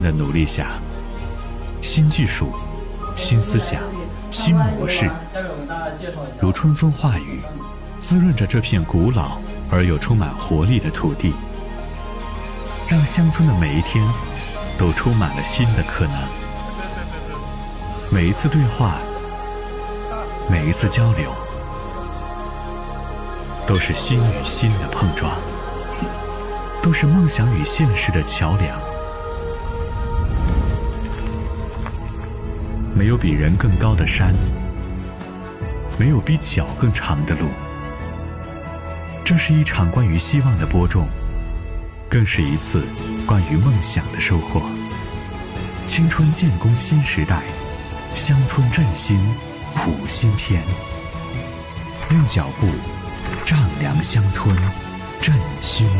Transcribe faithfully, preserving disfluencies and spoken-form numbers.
的努力下，新技术、新思想、新模式，如春风化雨，滋润着这片古老而又充满活力的土地，让乡村的每一天都充满了新的可能。每一次对话，每一次交流，都是心与心的碰撞，都是梦想与现实的桥梁。没有比人更高的山，没有比脚更长的路。这是一场关于希望的播种，更是一次关于梦想的收获。青春建功新时代，乡村振兴谱新篇。用脚步丈量乡村，振兴